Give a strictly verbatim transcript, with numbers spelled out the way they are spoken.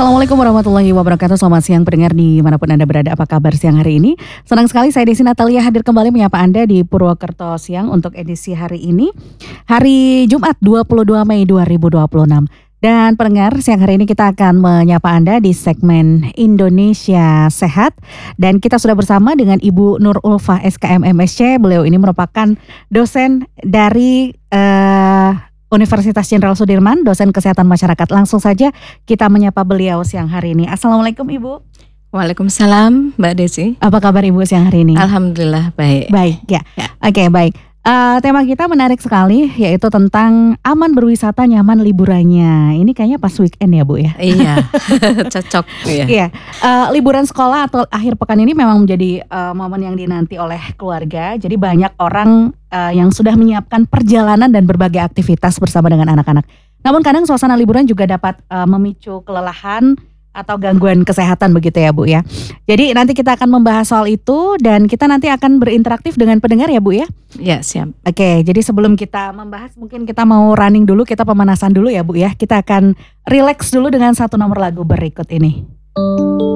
Assalamualaikum warahmatullahi wabarakatuh. Selamat siang pendengar dimanapun Anda berada. Apa kabar siang hari ini? Senang sekali saya Desi Natalia hadir kembali menyapa Anda di Purwokerto Siang untuk edisi hari ini. Hari Jumat dua puluh dua Mei dua ribu dua puluh enam. Dan pendengar, siang hari ini kita akan menyapa Anda di segmen Indonesia Sehat. Dan kita sudah bersama dengan Ibu Nur Ulfah S K M M S C. Beliau ini merupakan dosen dari uh, Universitas Jenderal Sudirman, dosen kesehatan masyarakat. Langsung saja kita menyapa beliau siang hari ini. Assalamualaikum Ibu. Waalaikumsalam Mbak Desi. Apa kabar Ibu siang hari ini? Alhamdulillah baik. Baik ya. ya. Oke baik. Uh, tema kita menarik sekali, yaitu tentang aman berwisata, nyaman liburannya. Ini kayaknya pas weekend ya Bu ya? Iya, cocok. Iya. Iya. Uh, liburan sekolah atau akhir pekan ini memang menjadi uh, momen yang dinanti oleh keluarga. Jadi banyak orang uh, yang sudah menyiapkan perjalanan dan berbagai aktivitas bersama dengan anak-anak. Namun kadang suasana liburan juga dapat uh, memicu kelelahan atau gangguan kesehatan begitu ya Bu ya. Jadi nanti kita akan membahas soal itu dan kita nanti akan berinteraktif dengan pendengar ya Bu ya. Ya siap. Oke, jadi sebelum kita membahas mungkin kita mau running dulu, kita pemanasan dulu ya Bu ya. Kita akan relax dulu dengan satu nomor lagu berikut ini.